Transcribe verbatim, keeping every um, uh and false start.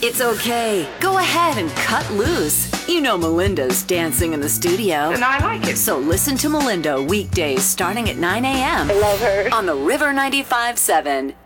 It's okay. Go ahead and cut loose. You know Melinda's dancing in the studio. And I like it. So listen to Melinda weekdays starting at nine a.m. I love her. on the River ninety-five point seven.